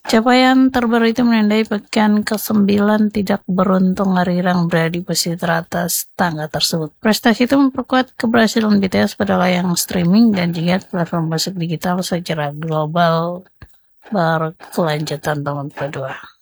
Capaian terbaru itu menandai pekan ke-9 tidak beruntung Arirang berada di posisi teratas tangga tersebut. Prestasi itu memperkuat keberhasilan BTS pada layang streaming dan juga platform musik digital secara global berkelanjutan tahun kedua.